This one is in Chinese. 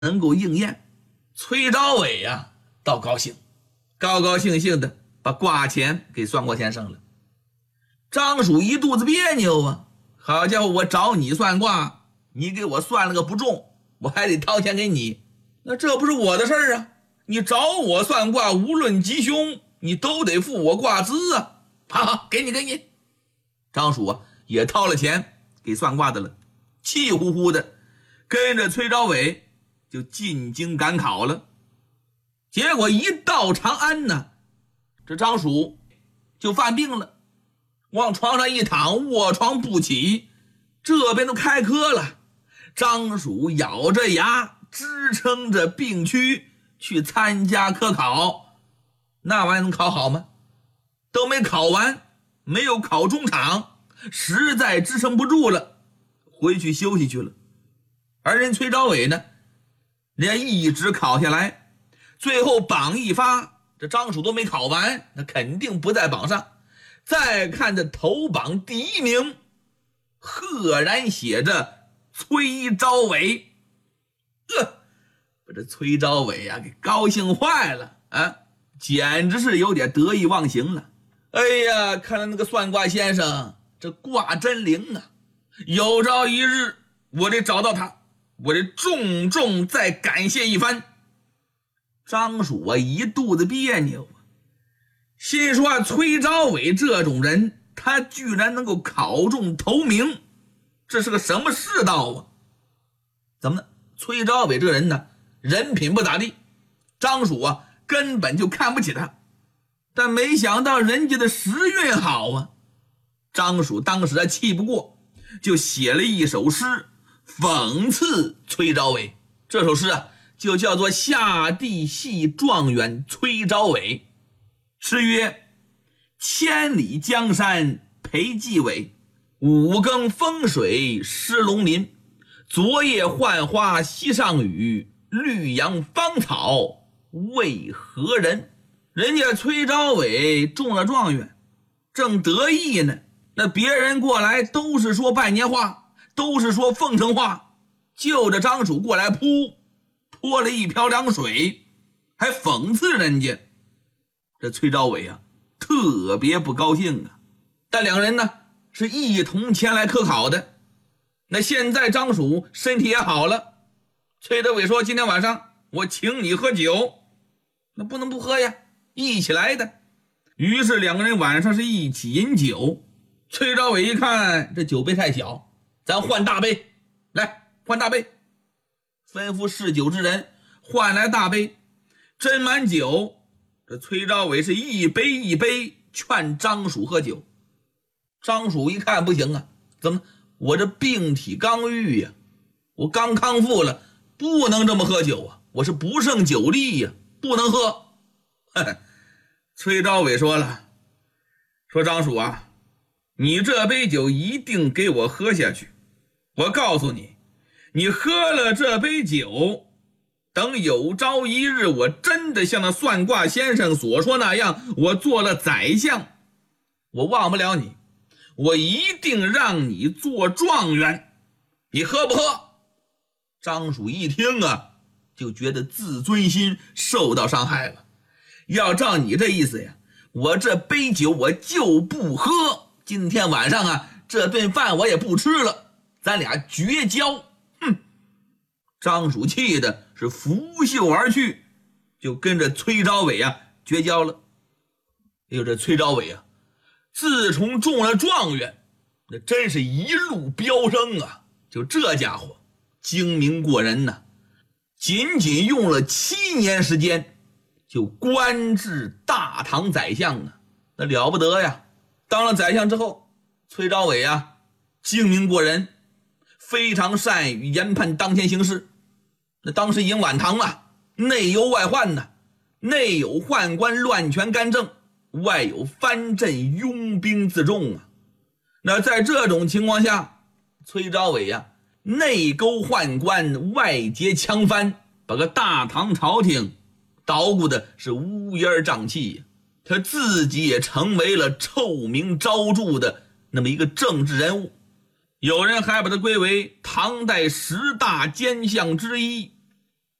能够应验。崔昭伟呀，倒高兴，高高兴兴的把卦钱给算卦先生了。张蜀一肚子别扭啊，好家伙，我找你算卦，你给我算了个不中，我还得掏钱给你，那这不是我的事儿啊！你找我算卦，无论吉凶，你都得付我卦资啊！好，给你。张蜀啊，也掏了钱给算卦的了，气呼呼的跟着崔昭伟就进京赶考了。结果一到长安呢，这张蜀就犯病了，往床上一躺，卧床不起。这边都开科了，张蜀咬着牙支撑着病躯去参加科考。那玩意能考好吗？都没考完，没有考中场，实在支撑不住了，回去休息去了。而人崔昭伟呢，人家一直考下来，最后榜一发，这张蜀都没考完，那肯定不在榜上。再看这头榜第一名，赫然写着崔昭伟。把这崔昭伟啊给高兴坏了啊，简直是有点得意忘形了。哎呀，看来那个算卦先生这卦真灵啊，有朝一日我得找到他，我得重重再感谢一番。张蜀啊一肚子别扭啊，心说啊，崔昭伟这种人，他居然能够考中头名，这是个什么世道啊？怎么呢？崔昭伟这个人呢，人品不咋地，张蜀啊根本就看不起他。但没想到人家的时运好啊，张蜀当时气不过，就写了一首诗讽刺崔昭伟。这首诗啊就叫做下地系状元崔昭伟。诗曰：千里江山裴继伟，五更风水失龙鳞。昨夜浣花溪上雨，绿杨芳草为何人？人家崔昭伟中了状元，正得意呢，那别人过来都是说拜年话，都是说奉承话，就着张蜀过来泼了一瓢凉水，还讽刺人家。这崔昭伟啊特别不高兴啊。但两人呢是一同前来科考的。那现在张蜀身体也好了，崔昭伟说今天晚上我请你喝酒，那不能不喝呀，一起来的。于是两个人晚上是一起饮酒。崔昭伟一看这酒杯太小，咱换大杯，来换大杯，吩咐侍酒之人换来大杯，斟满酒。这崔昭伟是一杯一杯劝张蜀喝酒。张蜀一看不行啊，怎么我这病体刚愈呀，我刚康复了，不能这么喝酒啊，我是不胜酒力呀，不能喝。崔昭伟说了，说张蜀啊，你这杯酒一定给我喝下去，我告诉你，你喝了这杯酒，等有朝一日我真的像那算卦先生所说那样，我做了宰相，我忘不了你，我一定让你做状元，你喝不喝？张蜀一听啊，就觉得自尊心受到伤害了。要照你这意思呀，我这杯酒我就不喝，今天晚上啊，这顿饭我也不吃了，咱俩绝交。张蜀气的是拂袖而去，就跟着崔昭伟啊绝交了。这崔昭伟啊，自从中了状元，那真是一路飙升啊，就这家伙精明过人呐，仅仅用了7年时间就官至大唐宰相啊，那了不得呀。当了宰相之后，崔昭伟啊精明过人，非常善于研判当前形势。那当时已经晚唐了，内忧外患呢，内有宦官乱权干政，外有藩镇拥兵自重啊。那在这种情况下，崔昭伟啊内勾宦官，外结强藩，把个大唐朝廷捣鼓的是乌烟瘴气，他自己也成为了臭名昭著的那么一个政治人物。有人还把他归为唐代10大奸相之一。